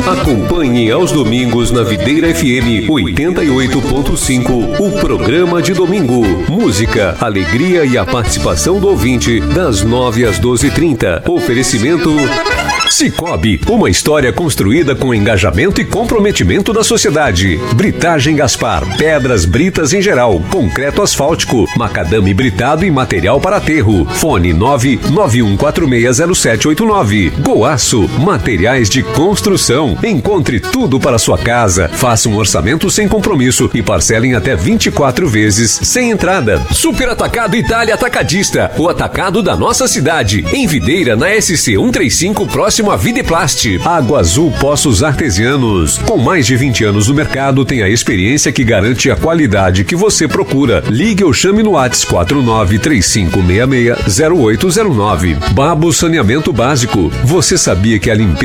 Acompanhe aos domingos na Videira FM 88.5 o programa de domingo. Música, alegria e a participação do ouvinte das 9 às 12h30. Oferecimento Cicobi, uma história construída com engajamento e comprometimento da sociedade. Britagem Gaspar, pedras britas em geral, concreto asfáltico, macadame britado e material para aterro. Fone 991460789. Goaço, materiais de construção. Encontre tudo para sua casa. Faça um orçamento sem compromisso e parcele em até 24 vezes sem entrada. Super Atacado Itália Atacadista, o atacado da nossa cidade. Em Videira, na SC 135, próximo a Videplast. Água Azul Poços Artesianos. Com mais de 20 anos no mercado, tem a experiência que garante a qualidade que você procura. Ligue ou chame no WhatsApp 4935660809. Babo Saneamento Básico. Você sabia que a limpeza